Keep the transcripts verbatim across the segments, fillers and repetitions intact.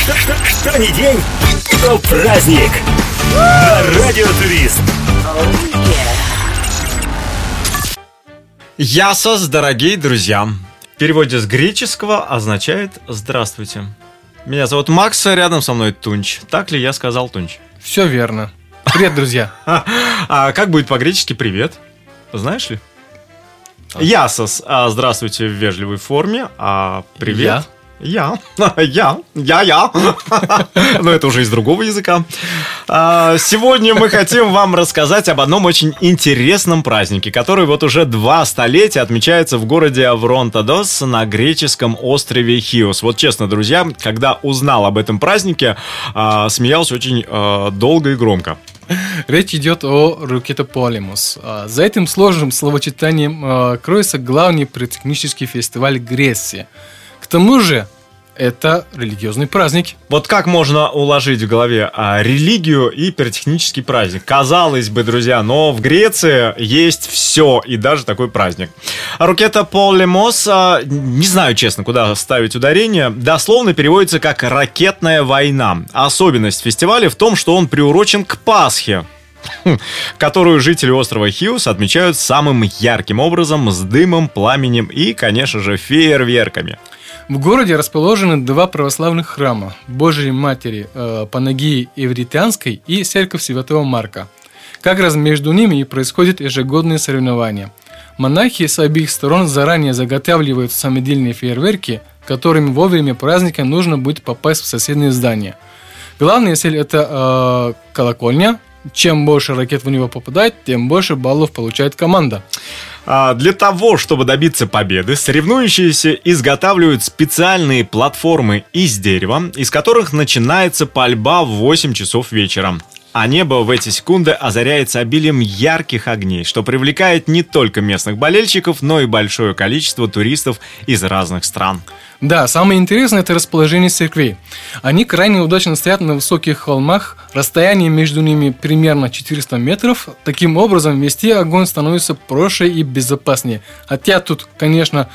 Что, что, что ни день, то праздник. На Радио Турист. Ясос, дорогие друзья. В переводе с греческого означает «здравствуйте». Меня зовут Макс, рядом со мной Тунч. Так ли я сказал, Тунч? Все верно. Привет, друзья. А как будет по-гречески «привет»? Знаешь ли? Ясос, а здравствуйте в вежливой форме, а привет... Я? Я, я, я, я. Но это уже из другого языка. Сегодня мы хотим вам рассказать об одном очень интересном празднике, который вот уже два столетия отмечается в городе Авронтодос на греческом острове Хиос. Вот честно, друзья, когда узнал об этом празднике, смеялся очень долго и громко. Речь идет о Ракетополемос. За этим сложным словосочетанием кроется главный пиротехнический фестиваль Греции. К тому же, это религиозный праздник. Вот как можно уложить в голове а, религию и пиротехнический праздник? Казалось бы, друзья, но в Греции есть все, и даже такой праздник. Ракетополемос, а, не знаю, честно, куда ставить ударение, дословно переводится как «ракетная война». Особенность фестиваля в том, что он приурочен к Пасхе, которую жители острова Хиос отмечают самым ярким образом, с дымом, пламенем и, конечно же, фейерверками. В городе расположены два православных храма – Божией Матери э, Панагии Эвритянской и Церковь Святого Марка. Как раз между ними и происходят ежегодные соревнования. Монахи с обеих сторон заранее заготавливают самодельные фейерверки, которыми во время праздника нужно будет попасть в соседние здания. Главная цель – это э, колокольня. Чем больше ракет в него попадает, тем больше баллов получает команда. Для того, чтобы добиться победы, соревнующиеся изготавливают специальные платформы из дерева, из которых начинается пальба в восемь часов вечера. А небо в эти секунды озаряется обилием ярких огней, что привлекает не только местных болельщиков, но и большое количество туристов из разных стран. Да, самое интересное – это расположение церквей. Они крайне удачно стоят на высоких холмах, расстояние между ними примерно четыреста метров. Таким образом, вести огонь становится проще и безопаснее. Хотя тут, конечно,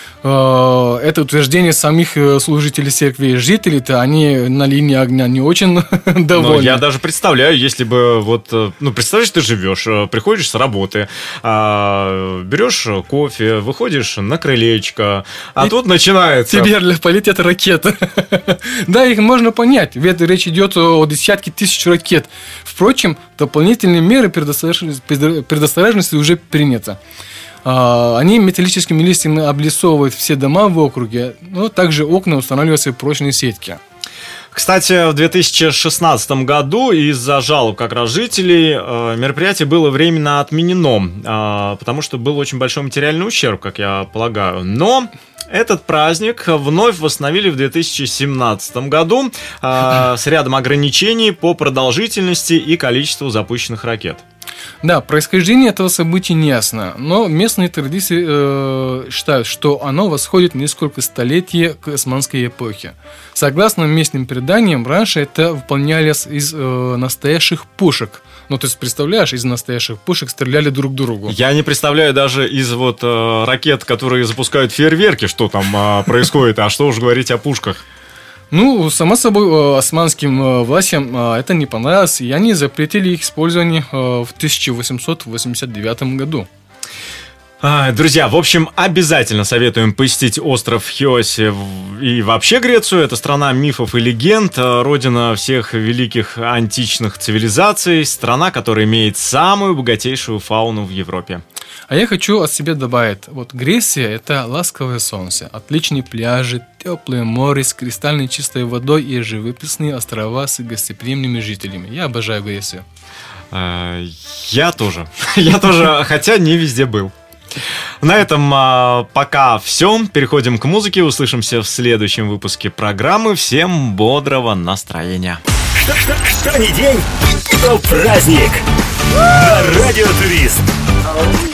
это утверждение самих служителей церкви. Жители-то, они на линии огня не очень довольны. Но я даже представляю, если бы вот, ну, представляешь, ты живешь, приходишь с работы, берешь кофе, выходишь на крылечко, а и тут начинается... Тебе полетят ракеты. Да, их можно понять, ведь речь идет о десятке тысяч ракет. Впрочем, дополнительные меры предосторожности уже приняты. Они металлическими листьями облицовывают все дома в округе, но также окна устанавливаются прочные сетки. Кстати, в две тысячи шестнадцатом году из-за жалоб как раз жителей мероприятие было временно отменено, потому что был очень большой материальный ущерб, как я полагаю. Но этот праздник вновь восстановили в две тысячи семнадцатом году с рядом ограничений по продолжительности и количеству запущенных ракет. Да, происхождение этого события не ясно, но местные традиции э, считают, что оно восходит несколько столетий к османской эпохе. Согласно местным преданиям, раньше это выполнялось из э, настоящих пушек. Ну, ты представляешь, из настоящих пушек стреляли друг другу. Я не представляю даже из вот э, ракет, которые запускают фейерверки, что там э, происходит, а что уж говорить о пушках. Ну, само собой, османским властям это не понравилось, и они запретили их использование в тысяча восемьсот восемьдесят девятом году. Друзья, в общем, обязательно советуем посетить остров Хиосе и вообще Грецию. Это страна мифов и легенд, родина всех великих античных цивилизаций, страна, которая имеет самую богатейшую фауну в Европе. А я хочу от себя добавить, вот Греция – это ласковое солнце, отличные пляжи, теплое море с кристальной чистой водой и живописные острова с гостеприимными жителями. Я обожаю Грецию. Я тоже. Я тоже, хотя не везде был. На этом а, пока все. Переходим к музыке. Услышимся в следующем выпуске программы. Всем бодрого настроения. Что, что, что ни день, то праздник. На Радио Турист.